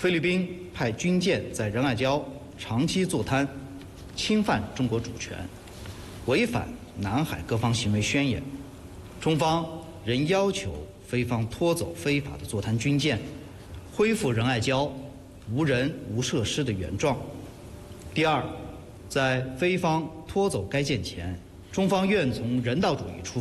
菲律宾派军舰在仁爱礁长期坐滩，侵犯中国主权，违反南海各方行为宣言。中方仍要求菲方拖走非法的坐滩军舰，恢复仁爱礁无人无设施的原状。第二，在菲方拖走该舰前，中方愿从人道主义出发。